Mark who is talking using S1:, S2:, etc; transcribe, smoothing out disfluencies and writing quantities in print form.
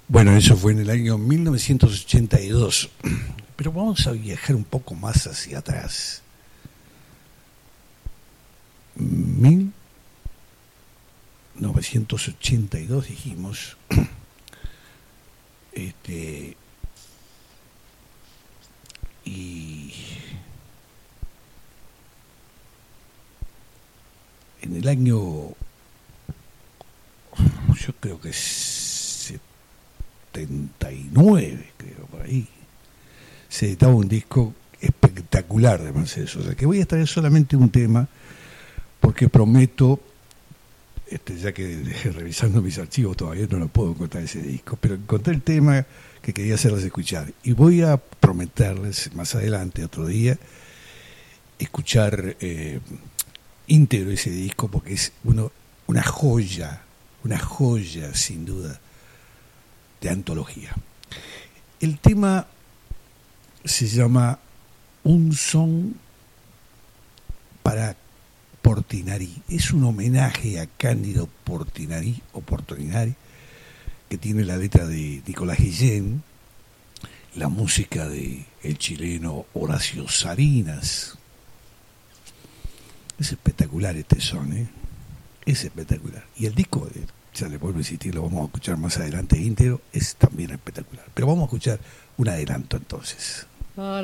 S1: Bueno, eso fue en el año 1982. Pero vamos a viajar un poco más hacia atrás. 1982 dijimos. Y en el año, yo creo que 79, creo, por ahí, se editaba un disco espectacular de Mercedes Sosa, que voy a traer solamente un tema, porque prometo, ya que revisando mis archivos todavía no lo puedo encontrar ese disco, pero encontré el tema que quería hacerles escuchar, y voy a prometerles más adelante, otro día, escuchar íntegro ese disco, porque es una joya sin duda de antología. El tema se llama Un son para Portinari. Es un homenaje a Cándido Portinari o Portinari, que tiene la letra de Nicolás Guillén, la música de el chileno Horacio Sarinas. Es espectacular este son, es espectacular. Y el disco, ya le vuelvo a insistir, lo vamos a escuchar más adelante íntegro, es también espectacular. Pero vamos a escuchar un adelanto entonces.